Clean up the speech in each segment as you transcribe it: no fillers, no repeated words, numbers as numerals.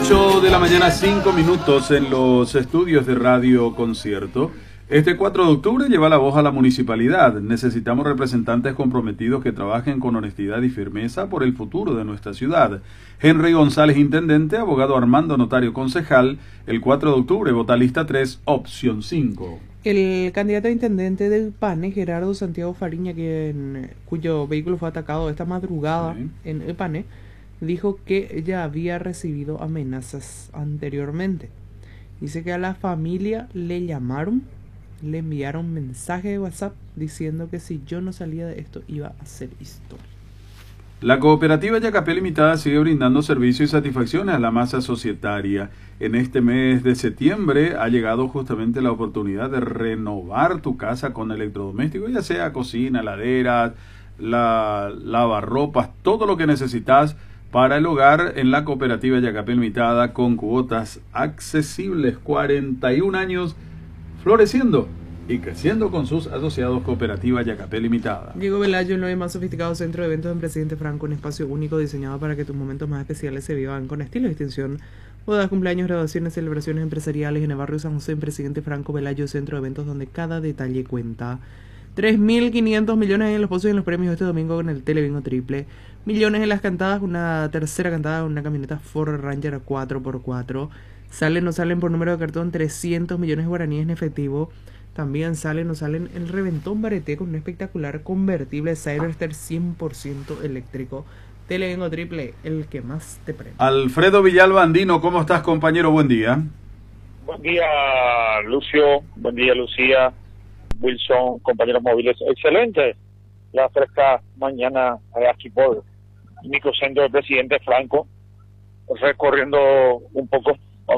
8 de la mañana, 5 minutos en los estudios de Radio Concierto. Este 4 de octubre lleva la voz a la municipalidad. Necesitamos representantes comprometidos que trabajen con honestidad y firmeza por el futuro de nuestra ciudad. Henry González, intendente, abogado Armando Notario, concejal. El 4 de octubre, vota lista 3, opción 5. El candidato a intendente del PANE, Gerardo Santiago Fariña, cuyo vehículo fue atacado esta madrugada en el PANE, dijo que ya había recibido amenazas anteriormente. Dice que a la familia le llamaron, le enviaron mensaje de WhatsApp diciendo que si yo no salía de esto iba a hacer historia. La cooperativa Yacapé Limitada sigue brindando servicios y satisfacciones a la masa societaria. En este mes de septiembre ha llegado justamente la oportunidad de renovar tu casa con electrodomésticos, ya sea cocina, heladera, lavarropas, todo lo que necesitas para el hogar en la cooperativa Yacapé Limitada, con cuotas accesibles, 41 años floreciendo y creciendo con sus asociados. Cooperativa Yacapé Limitada. Diego Velayo, el nuevo y más sofisticado centro de eventos en Presidente Franco, un espacio único diseñado para que tus momentos más especiales se vivan con estilo y distinción. Bodas, cumpleaños, graduaciones, celebraciones empresariales en el barrio San José, en Presidente Franco. Velayo, centro de eventos donde cada detalle cuenta. 3.500 millones en los pozos y en los premios este domingo con el Telebingo Triple. Millones en las cantadas, una tercera cantada, una camioneta Ford Ranger 4x4. Salen o salen por número de cartón 300 millones de guaraníes en efectivo. También salen o salen el Reventón Bareté con un espectacular convertible Cyberster 100% eléctrico. Telebingo Triple, el que más te premia. Alfredo Villalba Andino, ¿cómo estás, compañero? Buen día. Buen día, Lucio. Buen día, Lucía. Wilson, compañeros móviles. Excelente la fresca mañana aquí por el microcentro del Presidente Franco, recorriendo un poco.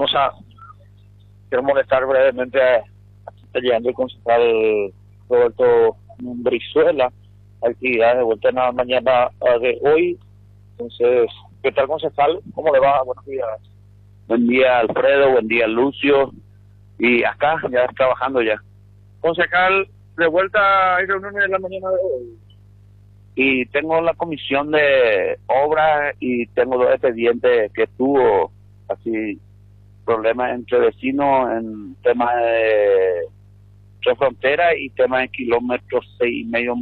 Quiero molestar brevemente aquí está llegando el concejal Roberto Brizuela. Actividades de vuelta en la mañana de hoy. Entonces, ¿qué tal, concejal? ¿Cómo le va? Buenos días. Buen día, Alfredo. Buen día, Lucio. Y acá ya trabajando ya. Concejal, de vuelta hay reuniones en la mañana de hoy. Y tengo la comisión de obras y tengo dos expedientes que tuvo así problemas entre vecinos en temas de frontera y temas de kilómetros 6,5